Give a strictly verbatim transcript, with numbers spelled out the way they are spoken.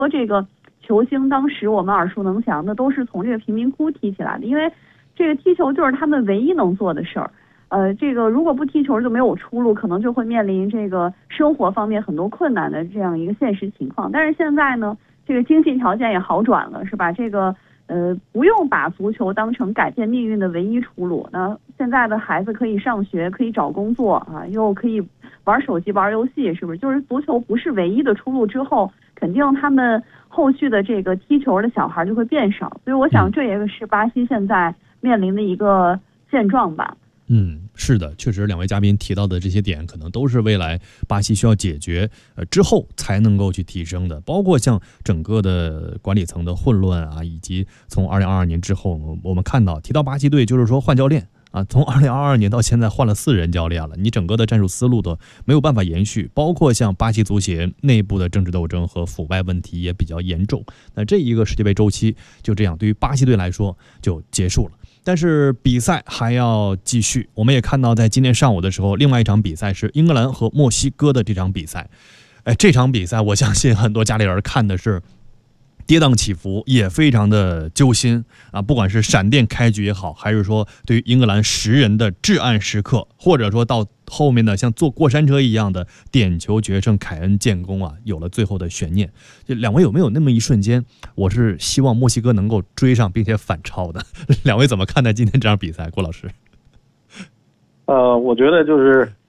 这个球星当时我们耳熟能详的都是从这个贫民窟踢起来的，因为这个踢球就是他们唯一能做的事儿。呃，这个如果不踢球就没有出路，可能就会面临这个生活方面很多困难的这样一个现实情况。但是现在呢，这个经济条件也好转了，是吧？这个呃不用把足球当成改变命运的唯一出路。那现在的孩子可以上学，可以找工作啊，又可以玩手机、玩游戏，是不是？就是足球不是唯一的出路之后，肯定他们后续的这个踢球的小孩就会变少。所以我想这也是巴西现在面临的一个现状吧。 嗯，是的，确实两位嘉宾提到的这些点可能都是未来巴西需要解决呃之后才能够去提升的，包括像整个的管理层的混乱啊，以及从二零二二年之后我们看到提到巴西队就是说换教练啊，从二零二二年到现在换了四人教练了，你整个的战术思路都没有办法延续，包括像巴西足协内部的政治斗争和腐败问题也比较严重。那这一个世界杯周期就这样对于巴西队来说就结束了。但是比赛还要继续，我们也看到在今天上午的时候，另外一场比赛是英格兰和墨西哥的这场比赛。哎，这场比赛我相信很多家里人看的是跌宕起伏，也非常的揪心啊！不管是闪电开局也好，还是说对于英格兰十人的至暗时刻，或者说到后面的像坐过山车一样的点球决胜凯恩建功啊，有了最后的悬念。就两位有没有那么一瞬间，我是希望墨西哥能够追上并且反超的？两位怎么看待今天这场比赛？郭老师？ 呃，我觉得就是